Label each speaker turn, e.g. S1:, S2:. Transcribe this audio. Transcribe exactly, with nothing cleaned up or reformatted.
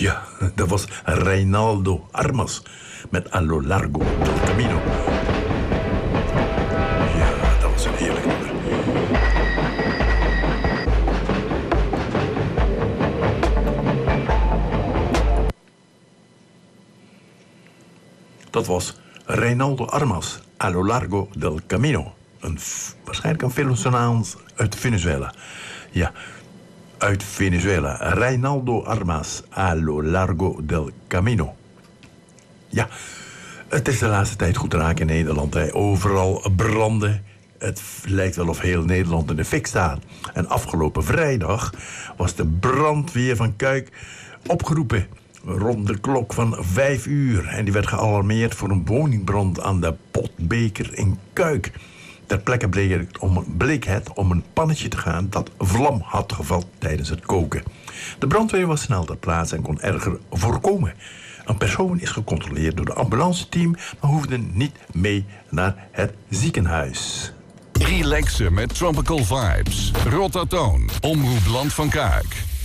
S1: Ja, dat was Reinaldo Armas met A lo largo del camino. Ja, dat was een heerlijk nummer. Dat was Reinaldo Armas, A lo largo del camino. Een, waarschijnlijk een Venezolaans uit Venezuela. Ja, uit Venezuela. Reinaldo Armas, A lo largo del camino. Ja, het is de laatste tijd goed raak in Nederland. Hè. Overal branden. Het lijkt wel of heel Nederland in de fik staat. En afgelopen vrijdag was de brandweer van Kuik opgeroepen rond de klok van vijf uur. En die werd gealarmeerd voor een woningbrand aan de Potbeker in Kuik. Ter plekke bleek het, om, bleek het om een pannetje te gaan dat vlam had gevat tijdens het koken. De brandweer was snel ter plaatse en kon erger voorkomen. Een persoon is gecontroleerd door de ambulanceteam, maar hoefde niet mee naar het ziekenhuis.
S2: Relaxen met Tropical Vibes. Rotterdam, Omroep Land van Kuik.